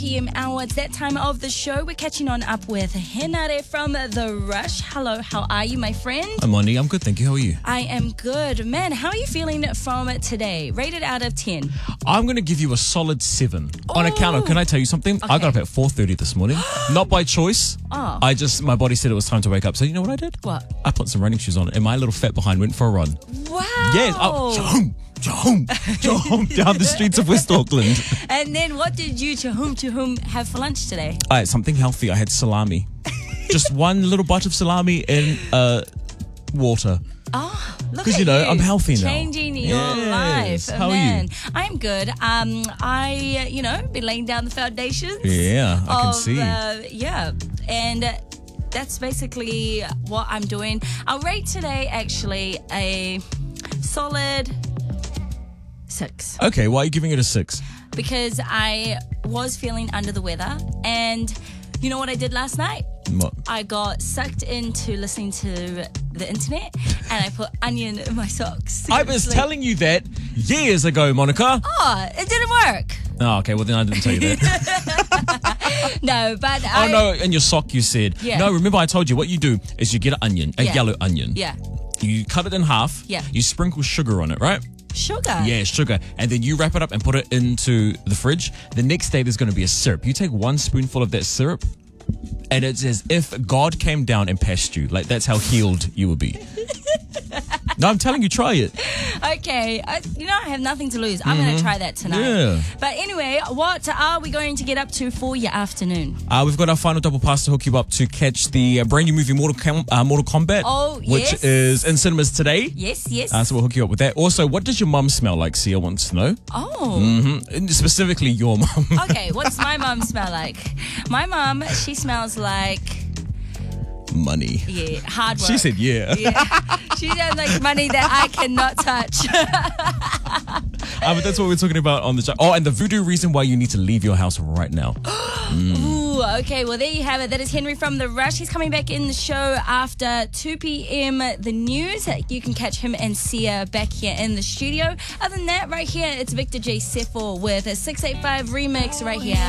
PM hour. It's that time of the show. We're catching on up with Henare from The Rush. Hello, how are you, my friend? I'm Mondi. I'm good, thank you. How are you? I am good. Man, how are you feeling from today? Rated out of 10. I'm going to give you a solid 7. On account of, can I tell you something? I got up at 4:30 this morning. Not by choice. Oh. My body said it was time to wake up. So you know what I did? What? I put some running shoes on and my little fat behind went for a run. Wow. Yes. Down the streets of West Auckland. And then what did you, to whom, have for lunch today? I had something healthy. I had salami. Just one little bite of salami in water. Oh, look Because, at you know, I'm healthy now. Changing your Yes. life. How are Man, you? I'm good. Been laying down the foundations. Yeah, I can see. And that's basically what I'm doing. I'll rate today actually a solid 6. Okay, why are you giving it a 6? Because I was feeling under the weather, and you know what I did last night? What? I got sucked into listening to the internet, and I put onion in my socks. I was telling you that years ago, Monica. Oh, it didn't work. Oh, okay, well then I didn't tell you that. No, but Oh no, in your sock you said. Yeah. No, remember I told you what you do is you get an onion, a Yeah. yellow onion. Yeah. You cut it in half. Yeah. You sprinkle sugar on it, right? Sugar. Yeah, sugar. And then you wrap it up and put it into the fridge. The next day there's going to be a syrup. You take 1 spoonful of that syrup and it's as if God came down and passed you. Like that's how healed you will be. No, I'm telling you, try it. Okay. I have nothing to lose. I'm going to try that tonight. Yeah. But anyway, what are we going to get up to for your afternoon? We've got our final double pass to hook you up to catch the brand new movie Mortal Kombat. Oh, which yes. is in cinemas today. Yes. So we'll hook you up with that. Also, what does your mum smell like? Sia wants to know. Oh. Specifically your mum. Okay, what's my mum smell like? My mum, she smells like, Money. hard work. She said yeah. She sounds like money that I cannot touch. But that's what we're talking about on the show. Oh, and the voodoo reason why you need to leave your house right now. Ooh, okay, well, there you have it. That is Henry from The Rush. He's coming back in the show after 2 p.m. The news. You can catch him and Sia back here in the studio. Other than that, right here, it's Victor J. Sefo with a 685 remix right here.